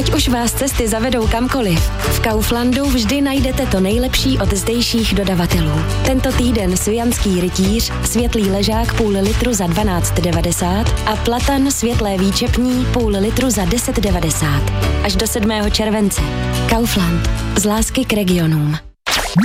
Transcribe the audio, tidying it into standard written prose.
Ať už vás cesty zavedou kamkoliv, v Kauflandu vždy najdete to nejlepší od zdejších dodavatelů. Tento týden Svijanský rytíř, světlý ležák půl litru za 12,90 a platan světlé výčepní půl litru za 10,90. Až do 7. července. Kaufland. Z lásky k regionům.